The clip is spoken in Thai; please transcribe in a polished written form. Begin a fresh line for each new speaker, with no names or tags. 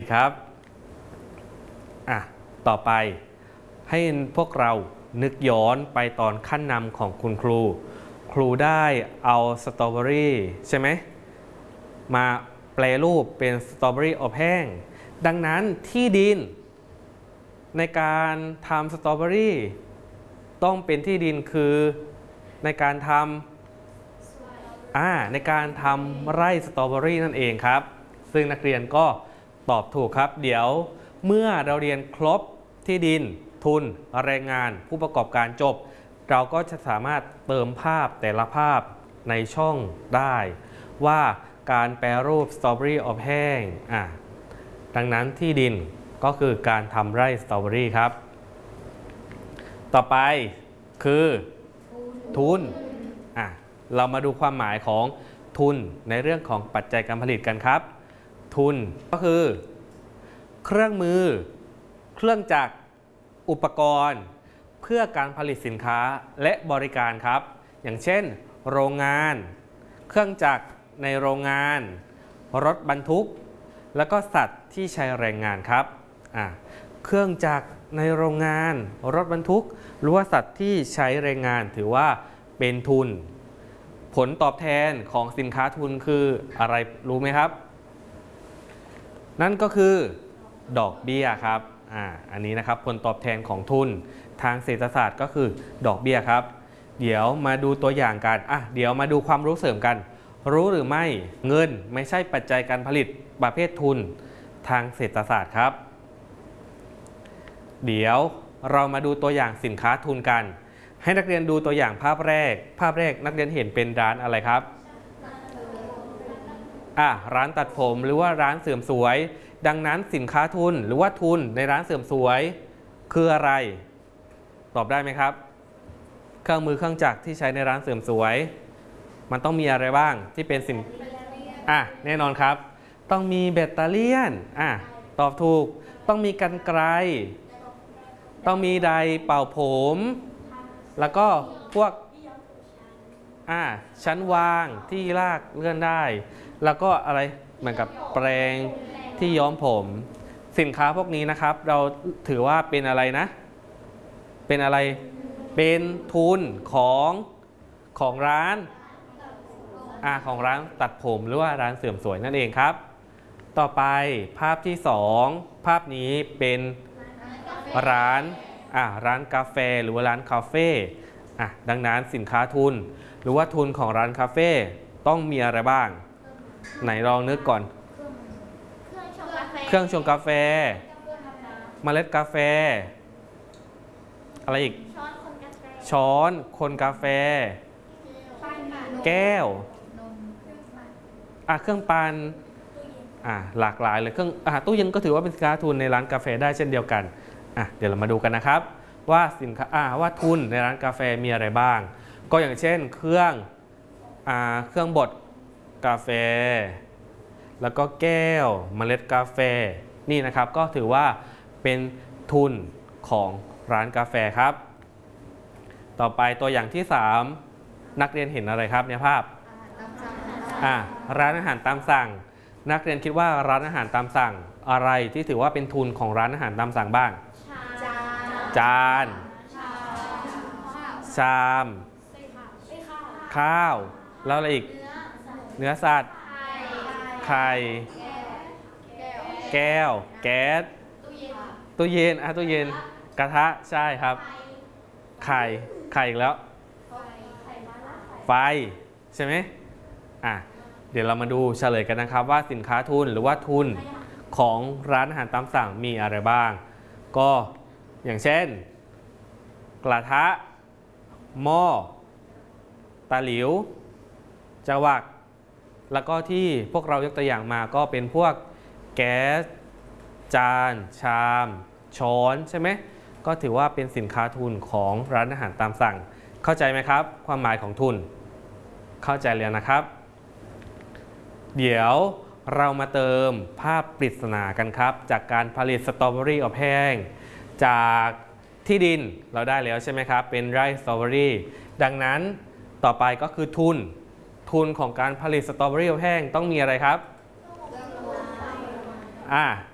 ครับต่อไปให้พวกเรานึกย้อนไปตอนขั้นนำของคุณครูได้เอาสตรอเบอรี่ใช่ไหมมาแปรรูปเป็นสตรอเบอรี่อบแห้งดังนั้นที่ดินในการทำสตรอเบอรี่ต้องเป็นที่ดินคือในการทำไร่สตรอเบอรี่นั่นเองครับซึ่งนักเรียนก็ตอบถูกครับเดี๋ยวเมื่อเราเรียนครบที่ดินทุนแรงงานผู้ประกอบการจบเราก็จะสามารถเติมภาพแต่ละภาพในช่องได้ว่าการแปรรูปสตรอเบอรี่อบแห้งดังนั้นที่ดินก็คือการทำไร่สตรอเบอรี่ครับต่อไปคือทุนเรามาดูความหมายของทุนในเรื่องของปัจจัยการผลิตกันครับทุนก็คือเครื่องมือเครื่องจักรอุปกรณ์เพื่อการผลิตสินค้าและบริการครับอย่างเช่นโรงงานเครื่องจักรในโรงงานรถบรรทุกแล้วก็สัตว์ที่ใช้แรงงานครับเครื่องจักรในโรงงานรถบรรทุกหรือว่าสัตว์ที่ใช้แรงงานถือว่าเป็นทุนผลตอบแทนของสินค้าทุนคืออะไรรู้ไหมครับนั่นก็คือดอกเบี้ยครับอันนี้นะครับผลตอบแทนของทุนทางเศรษฐศาสตร์ก็คือดอกเบี้ยครับเดี๋ยวมาดูตัวอย่างกันเดี๋ยวมาดูความรู้เสริมกันรู้หรือไม่เงินไม่ใช่ปัจจัยการผลิตประเภททุนทางเศรษฐศาสตร์ครับเดี๋ยวเรามาดูตัวอย่างสินค้าทุนกันให้นักเรียนดูตัวอย่างภาพแรกนักเรียนเห็นเป็นร้านอะไรครับร้านตัดผมหรือว่าร้านเสริมสวยดังนั้นสินค้าทุนหรือว่าทุนในร้านเสริมสวยคืออะไรตอบได้ไหมครับเครื่องมือเครื่องจักรที่ใช้ในร้านเสริมสวยมันต้องมีอะไรบ้างที่เป็นสิ่งแน่นอนครับต้องมีแบตเตอรี่ตอบถูกต้องมีกรรไกรต้องมีไดร์เป่าผมแล้วก็พวกชั้นวางที่ลากเลื่อนได้แล้วก็อะไรเหมือนกับแปรงที่ย้อมผมสินค้าพวกนี้นะครับเราถือว่าเป็นอะไรนะเป็นอะไรเป็นทุนของร้านของร้านตัดผมหรือว่าร้านเสริมสวยนั่นเองครับต่อไปภาพที่2ภาพนี้เป็นร้านกาแฟหรือว่าร้านคาเฟ่ดังนั้นสินค้าทุนหรือว่าทุนของร้านคาเฟ่ต้องมีอะไรบ้างไหนลองนึกก่อนเครื่องชงกาแฟเมล็ดกาแฟอะไรอีกช้อนคนกาแฟแก้วเครื่องปั่นหลากหลายเลยตู้เย็นก็ถือว่าเป็นสินค้าทุนในร้านกาแฟได้เช่นเดียวกันเดี๋ยวเรามาดูกันนะครับว่าสินค้าว่าทุนในร้านกาแฟมีอะไรบ้างก็อย่างเช่นเครื่องบดกาแฟแล้วก็แก้วเมล็ดกาแฟนี่นะครับก็ถือว่าเป็นทุนของร้านกาแฟครับต่อไปตัวอย่างที่3นักเรียนเห็นอะไรครับในภาพร้านอาหารตามสั่งนักเรียนคิดว่าร้านอาหารตามสั่งอะไรที่ถือว่าเป็นทุนของร้านอาหารตามสั่งบ้างจานชามข้าวแล้วอะไรอีกเนื้อสัตว์ไข่แก้วแก๊สตู้เย็นตู้เย็นกระทะใช่ครับไข่อีกแล้วไฟใช่ไหมเดี๋ยวเรามาดูเฉลยกันนะครับว่าสินค้าทุนหรือว่าทุนของร้านอาหารตามสั่งมีอะไรบ้างก็อย่างเช่นกระทะหม้อตะหลิวจวักแล้วก็ที่พวกเรายกตัวอย่างมาก็เป็นพวกแก๊สจานชามช้อนใช่ไหมก็ถือว่าเป็นสินค้าทุนของร้านอาหารตามสั่งเข้าใจไหมครับความหมายของทุนเข้าใจแล้วนะครับเดี๋ยวเรามาเติมภาพปริศนากันครับจากการผลิตสตรอเบอรี่อบแห้งจากที่ดินเราได้แล้วใช่ไหมครับเป็นไร่สตรอเบอรี่ดังนั้นต่อไปก็คือทุนของการผลิตสตรอเบอรี่อบแห้งต้องมีอะไรครับ